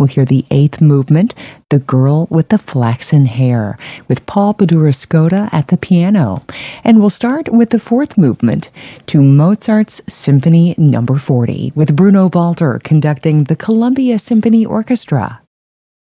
we'll hear the eighth movement, The Girl with the Flaxen Hair, with Paul Badura-Skoda at the piano. And we'll start with the fourth movement, to Mozart's Symphony No. 40, with Bruno Walter conducting the Columbia Symphony Orchestra.